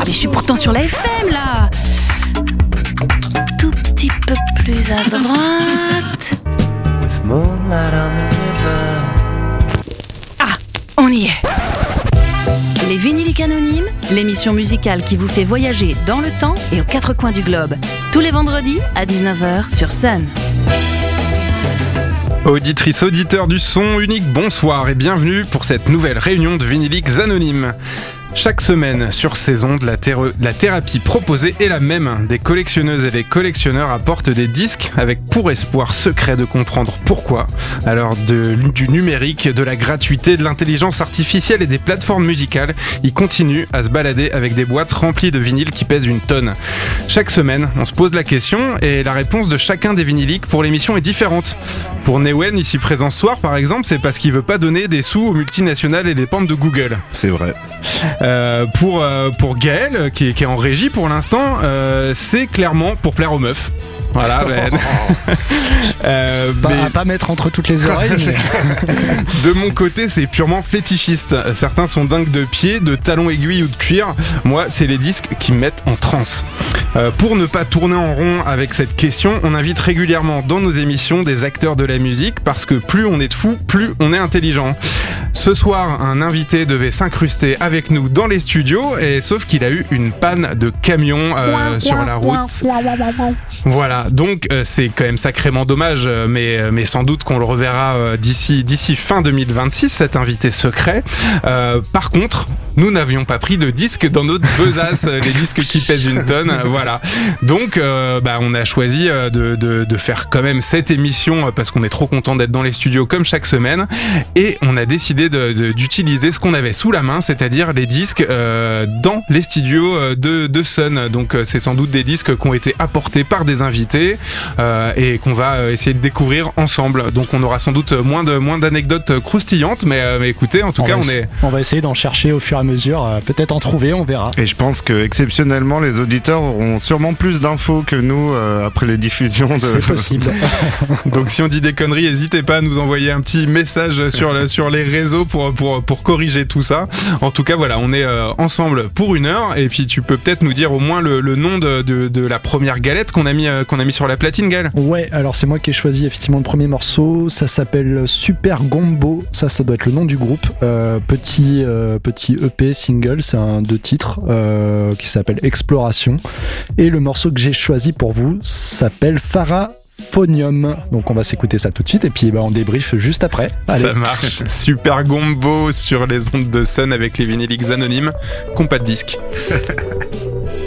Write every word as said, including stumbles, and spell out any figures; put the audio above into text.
Mais je suis pourtant sur la F M là. Tout petit peu plus à droite. Ah, on y est. Les Vinyliques Anonymes, l'émission musicale qui vous fait voyager dans le temps et aux quatre coins du globe. Tous les vendredis à dix-neuf heures sur Sun. Auditrices, auditeurs du son unique, bonsoir et bienvenue pour cette nouvelle réunion de Vinyliques Anonymes. Chaque semaine, sur ces ondes, la, thé- la thérapie proposée est la même. Des collectionneuses et des collectionneurs apportent des disques avec pour espoir secret de comprendre pourquoi. Alors de, du numérique, de la gratuité, de l'intelligence artificielle et des plateformes musicales, ils continuent à se balader avec des boîtes remplies de vinyles qui pèsent une tonne. Chaque semaine, on se pose la question et la réponse de chacun des vinyliques pour l'émission est différente. Pour Newen, ici présent ce soir par exemple, c'est parce qu'il veut pas donner des sous aux multinationales et des pentes de Google. C'est vrai. Euh, pour, euh, pour Gaël, qui est, qui est en régie pour l'instant, euh, c'est clairement pour plaire aux meufs. Voilà, ben... euh, pas, mais... à pas mettre entre toutes les oreilles. Mais... De mon côté, c'est purement fétichiste. Certains sont dingues de pieds, de talons aiguilles ou de cuir. Moi, c'est les disques qui me mettent en transe. Euh, pour ne pas tourner en rond avec cette question, on invite régulièrement dans nos émissions des acteurs de la musique parce que plus on est de fous, plus on est intelligent. Ce soir, un invité devait s'incruster avec nous dans les studios, et sauf qu'il a eu une panne de camion euh, sur la route. Voilà, donc euh, c'est quand même sacrément dommage, mais, mais sans doute qu'on le reverra euh, d'ici, d'ici fin deux mille vingt-six, cet invité secret. Euh, par contre, nous n'avions pas pris de disques dans notre besace, les disques qui pèsent une tonne, voilà. Donc, euh, bah, on a choisi de, de, de faire quand même cette émission parce qu'on est trop content d'être dans les studios comme chaque semaine, et on a décidé de, de, d'utiliser ce qu'on avait sous la main, c'est-à-dire les disques euh, dans les studios de, de Sun. Donc, c'est sans doute des disques qui ont été apportés par des invités euh, et qu'on va essayer de découvrir ensemble. Donc, on aura sans doute moins, de, moins d'anecdotes croustillantes, mais, euh, mais écoutez, en tout on cas, on essa- est... On va essayer d'en chercher au fur et à mesure, euh, peut-être en trouver, on verra. Et je pense que exceptionnellement, les auditeurs auront sûrement plus d'infos que nous euh, après les diffusions de... C'est possible. Donc si on dit des conneries, n'hésitez pas à nous envoyer un petit message sur, le, sur les réseaux pour, pour, pour corriger tout ça. En tout cas, voilà, on est euh, ensemble pour une heure, et puis tu peux peut-être nous dire au moins le, le nom de, de, de la première galette qu'on a mis, euh, qu'on a mis sur la platine, Gaël. Ouais, alors c'est moi qui ai choisi effectivement le premier morceau, ça s'appelle Super Gombo, ça, ça doit être le nom du groupe. Euh, petit, euh, petit E P single, c'est un deux titres euh, qui s'appelle Exploration, et le morceau que j'ai choisi pour vous s'appelle Pharaphonium. Donc on va s'écouter ça tout de suite et puis bah, on débrief juste après. Allez. Ça marche. Super Gombo sur les ondes de Sun avec les Vinyliques Anonymes qui n'ont pas de disque.